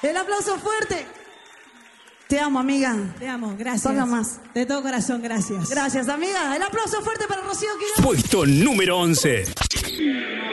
El aplauso fuerte. Te amo, amiga. Te amo, gracias. Toca más. De todo corazón, gracias. Gracias, amiga. El aplauso fuerte para Rocío Quiroz. Puesto número 11.